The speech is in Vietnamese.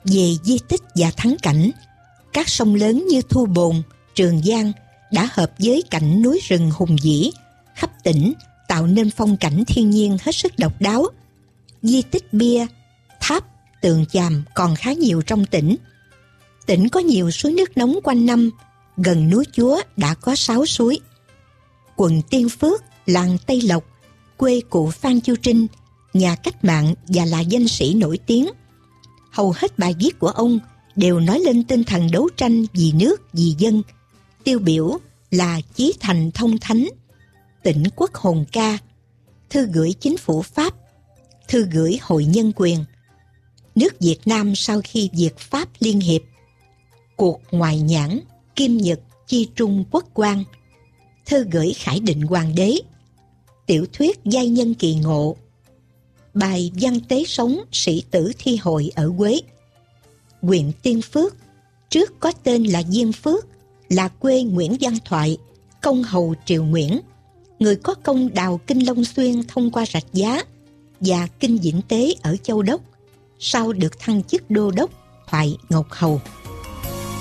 Về di tích và thắng cảnh, các sông lớn như Thu Bồn, Trường Giang đã hợp với cảnh núi rừng hùng vĩ khắp tỉnh, tạo nên phong cảnh thiên nhiên hết sức độc đáo. Di tích bia, tháp, tượng chàm còn khá nhiều trong tỉnh. Tỉnh có nhiều suối nước nóng quanh năm, gần núi Chúa đã có 6 suối. Quận Tiên Phước, làng Tây Lộc, quê cụ Phan Chu Trinh, nhà cách mạng và là danh sĩ nổi tiếng. Hầu hết bài viết của ông đều nói lên tinh thần đấu tranh vì nước, vì dân. Tiêu biểu là Chí Thành Thông Thánh, Tỉnh Quốc Hồn Ca, thư gửi chính phủ Pháp, thư gửi Hội Nhân quyền, nước Việt Nam sau khi Việt Pháp liên hiệp, cuộc ngoại nhãn, Kim Nhật chi trung quốc quan, thư gửi Khải Định Hoàng đế, tiểu thuyết Giai nhân kỳ ngộ, bài văn tế sống sĩ tử thi hội ở Quế. Huyện Tiên Phước trước có tên là Diên Phước, là quê Nguyễn Văn Thoại, công hầu Triều Nguyễn, người có công đào kinh Long Xuyên thông qua Rạch Giá và kinh Vĩnh Tế ở Châu Đốc, sau được thăng chức đô đốc Thoại Ngọc Hầu.